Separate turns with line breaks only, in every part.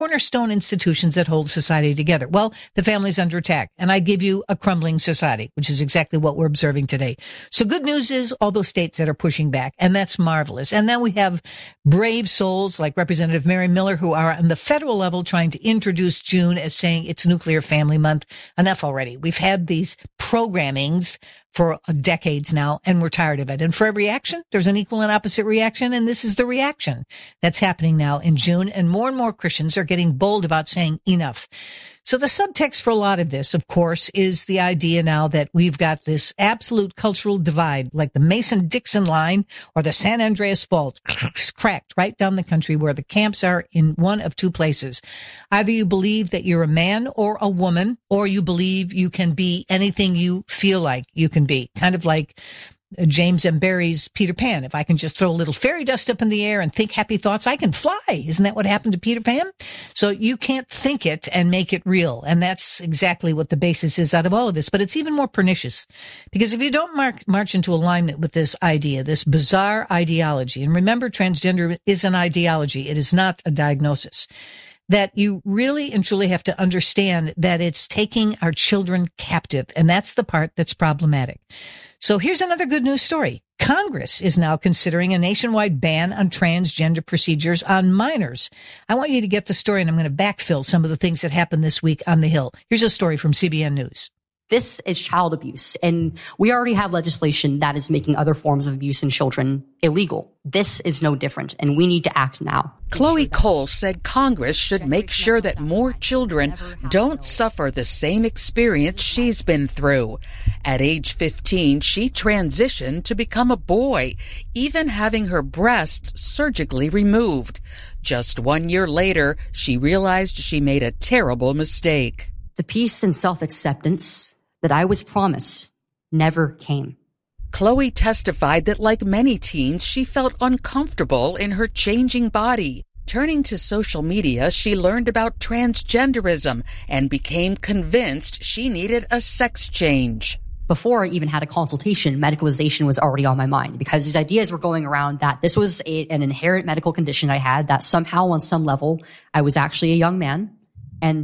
cornerstone institutions that hold society together. Well, the family's under attack, and I give you a crumbling society, which is exactly what we're observing today. So good news is all those states that are pushing back, and that's marvelous. And then we have brave souls like Representative Mary Miller who are on the federal level trying to introduce June as saying it's Nuclear Family Month. Enough already. We've had these programmings for decades now, and we're tired of it. And for every action, there's an equal and opposite reaction, and this is the reaction that's happening now in June, and more Christians are getting bold about saying enough. So the subtext for a lot of this, of course, is the idea now that we've got this absolute cultural divide, like the Mason-Dixon line or the San Andreas Fault, cracked right down the country where the camps are in one of two places. Either you believe that you're a man or a woman, or you believe you can be anything you feel like you can be, kind of like James M. Barrie's Peter Pan. If I can just throw a little fairy dust up in the air and think happy thoughts, I can fly. Isn't that what happened to Peter Pan? So you can't think it and make it real. And that's exactly what the basis is out of all of this. But it's even more pernicious because if you don't march into alignment with this idea, this bizarre ideology, and remember, transgender is an ideology. It is not a diagnosis. That you really and truly have to understand that it's taking our children captive. And that's the part that's problematic. So here's another good news story. Congress is now considering a nationwide ban on transgender procedures on minors. I want you to get the story, and I'm going to backfill some of the things that happened this week on the Hill. Here's a story from CBN News.
This is child abuse, and we already have legislation that is making other forms of abuse in children illegal. This is no different, and we need to act now.
Chloe Cole said Congress should make sure that more children don't suffer the same experience she's been through. At age 15, she transitioned to become a boy, even having her breasts surgically removed. Just 1 year later, she realized she made a terrible mistake.
The peace and self-acceptance that I was promised never came.
Chloe testified that like many teens, she felt uncomfortable in her changing body. Turning to social media, she learned about transgenderism and became convinced she needed a sex change.
Before I even had a consultation, medicalization was already on my mind because these ideas were going around that this was an inherent medical condition I had, that somehow on some level I was actually a young man and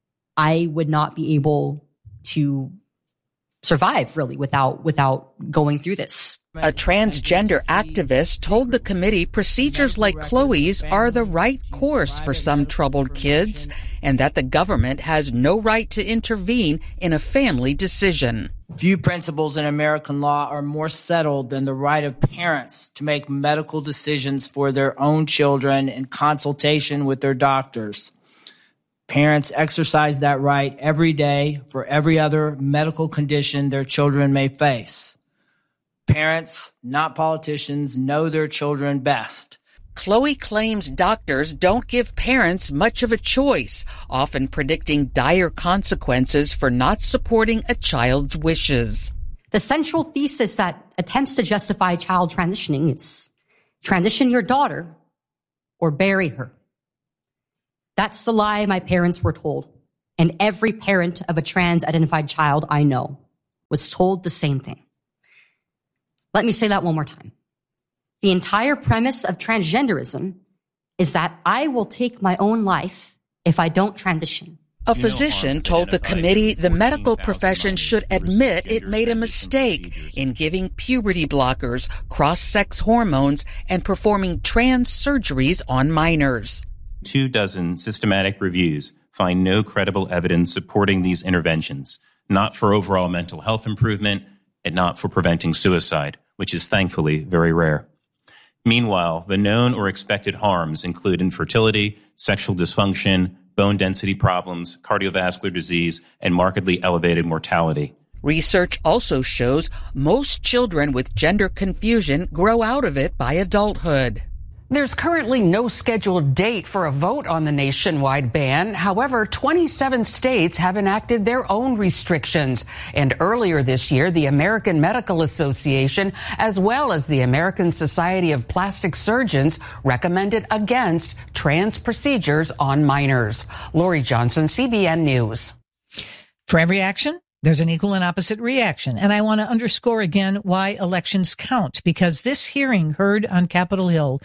I would not be able to survive really without going through this.
A transgender activist told the committee procedures like Chloe's are the right course for some troubled kids and that the government has no right to intervene in a family decision.
Few principles in American law are more settled than the right of parents to make medical decisions for their own children in consultation with their doctors. Parents exercise that right every day for every other medical condition their children may face. Parents, not politicians, know their children best.
Chloe claims doctors don't give parents much of a choice, often predicting dire consequences for not supporting a child's wishes.
The central thesis that attempts to justify child transitioning is transition your daughter or bury her. That's the lie my parents were told. And every parent of a trans-identified child I know was told the same thing. Let me say that one more time. The entire premise of transgenderism is that I will take my own life if I don't transition.
A physician told the committee the medical profession should admit it made a mistake in giving puberty blockers, cross-sex hormones, and performing trans surgeries on minors.
24 systematic reviews find no credible evidence supporting these interventions, not for overall mental health improvement and not for preventing suicide, which is thankfully very rare. Meanwhile, the known or expected harms include infertility, sexual dysfunction, bone density problems, cardiovascular disease, and markedly elevated mortality.
Research also shows most children with gender confusion grow out of it by adulthood.
There's currently no scheduled date for a vote on the nationwide ban. However, 27 states have enacted their own restrictions. And earlier this year, the American Medical Association, as well as the American Society of Plastic Surgeons, recommended against trans procedures on minors. Lori Johnson, CBN News.
For every action, there's an equal and opposite reaction. And I want to underscore again why elections count, because this hearing heard on Capitol Hill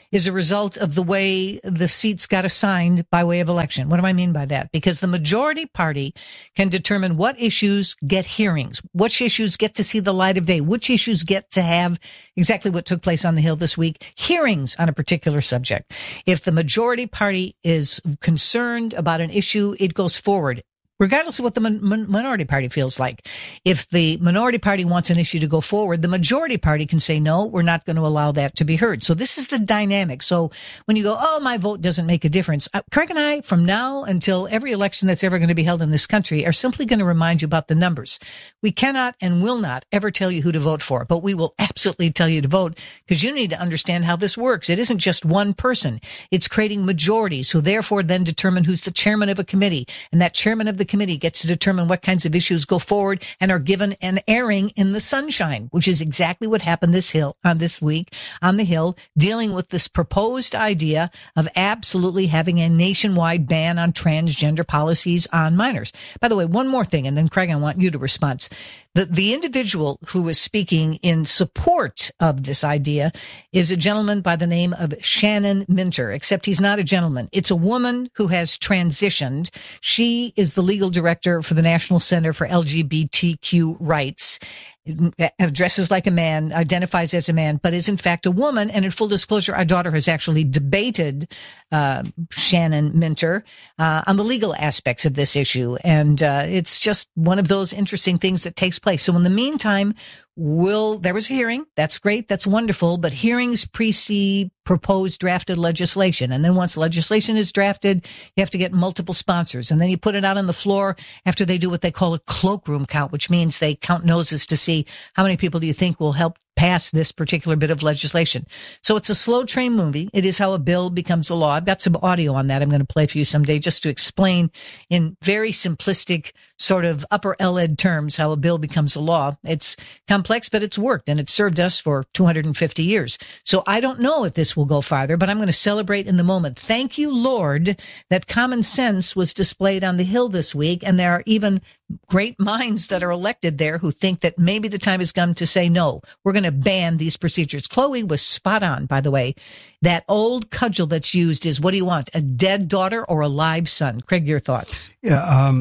is a result of the way the seats got assigned by way of election. What do I mean by that? Because the majority party can determine what issues get hearings, which issues get to see the light of day, which issues get to have exactly what took place on the Hill this week, hearings on a particular subject. If the majority party is concerned about an issue, it goes forward, regardless of what the minority party feels like. If the minority party wants an issue to go forward, the majority party can say, no, we're not going to allow that to be heard. So this is the dynamic. So when you go, oh, my vote doesn't make a difference, Craig and I, from now until every election that's ever going to be held in this country, are simply going to remind you about the numbers. We cannot and will not ever tell you who to vote for, but we will absolutely tell you to vote, because you need to understand how this works. It isn't just one person. It's creating majorities who therefore then determine who's the chairman of a committee, and that chairman of the committee gets to determine what kinds of issues go forward and are given an airing in the sunshine, which is exactly what happened this week on the Hill, dealing with this proposed idea of absolutely having a nationwide ban on transgender policies on minors. By the way, one more thing, and then Craig, I want you to respond. The individual who was speaking in support of this idea is a gentleman by the name of Shannon Minter, except he's not a gentleman. It's a woman who has transitioned. She is the legal director for the National Center for LGBTQ Rights. Dresses like a man, identifies as a man, but is in fact a woman. And in full disclosure, our daughter has actually debated Shannon Minter on the legal aspects of this issue. And it's just one of those interesting things that takes place. So in the meantime, there was a hearing. That's great. That's wonderful. But hearings precede proposed drafted legislation. And then once legislation is drafted, you have to get multiple sponsors. And then you put it out on the floor after they do what they call a cloakroom count, which means they count noses to see how many people do you think will help pass this particular bit of legislation. So it's a slow train movie. It is how a bill becomes a law. I've got some audio on that I'm going to play for you someday just to explain in very simplistic sort of upper L.Ed terms how a bill becomes a law. It's complex, but it's worked, and it's served us for 250 years. So I don't know if this will go farther, but I'm going to celebrate in the moment. Thank you, Lord, that common sense was displayed on the Hill this week, and there are even great minds that are elected there who think that maybe the time has come to say, no, we're going to ban these procedures. Chloe was spot on, by the way. That old cudgel that's used is, what do you want, a dead daughter or a live son? Craig, your thoughts?
Yeah,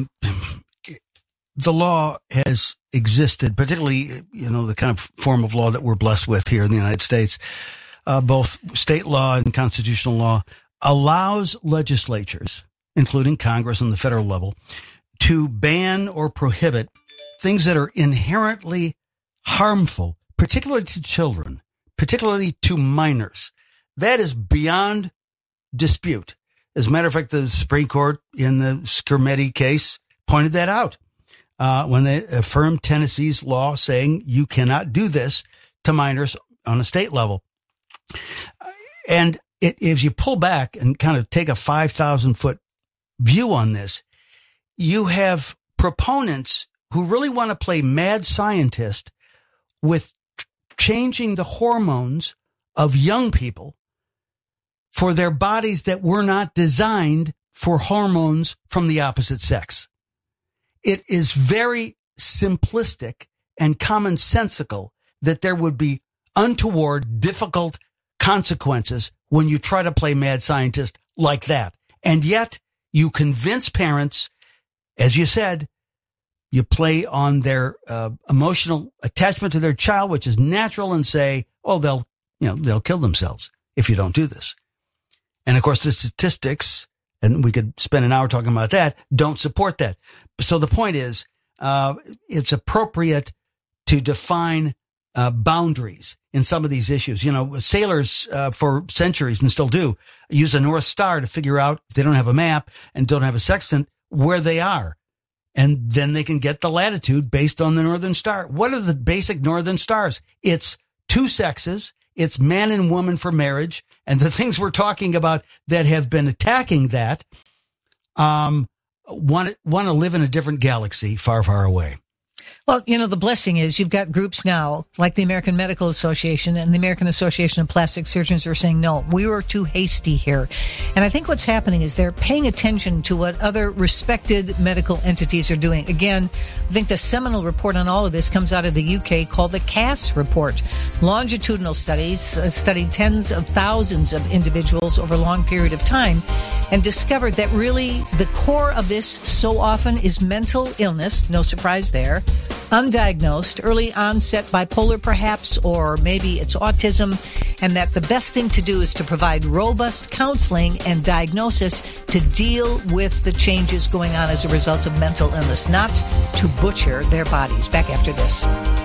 the law has existed, particularly, the kind of form of law that we're blessed with here in the United States. Both state law and constitutional law allows legislatures, including Congress on the federal level, to ban or prohibit things that are inherently harmful, particularly to children, particularly to minors. That is beyond dispute. As a matter of fact, the Supreme Court in the Skermeti case pointed that out when they affirmed Tennessee's law saying you cannot do this to minors on a state level. And if you pull back and kind of take a 5,000-foot view on this, you have proponents who really want to play mad scientist with changing the hormones of young people for their bodies that were not designed for hormones from the opposite sex. It is very simplistic and commonsensical that there would be untoward, difficult consequences when you try to play mad scientist like that. And yet you convince parents, as you said, you play on their emotional attachment to their child, which is natural, and say, oh, they'll kill themselves if you don't do this. And of course, the statistics, and we could spend an hour talking about that, don't support that. So the point is, it's appropriate to define boundaries in some of these issues. Sailors for centuries, and still do, use a North Star to figure out, if they don't have a map and don't have a sextant, where they are. And then they can get the latitude based on the Northern Star. What are the basic Northern Stars? It's two sexes. It's man and woman for marriage. And the things we're talking about that have been attacking that want to live in a different galaxy far, far away.
Well, the blessing is you've got groups now like the American Medical Association and the American Association of Plastic Surgeons who are saying, no, we were too hasty here. And I think what's happening is they're paying attention to what other respected medical entities are doing. Again, I think the seminal report on all of this comes out of the UK called the CAS report. Longitudinal studies studied tens of thousands of individuals over a long period of time and discovered that really the core of this so often is mental illness, no surprise there, undiagnosed, early onset bipolar perhaps, or maybe it's autism, and that the best thing to do is to provide robust counseling and diagnosis to deal with the changes going on as a result of mental illness, not to butcher their bodies. Back after this.